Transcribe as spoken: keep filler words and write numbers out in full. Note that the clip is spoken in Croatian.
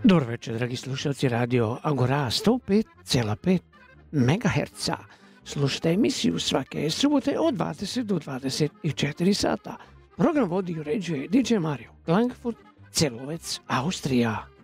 Dobro večer, dragi slušalci Radio Agora sto pet zarez pet megaherca. Slušajte emisiju svake subote od dvadeset do dvadeset četiri sata. Program vodi i uređuje D J Mario Langford, Celovec, Austrija.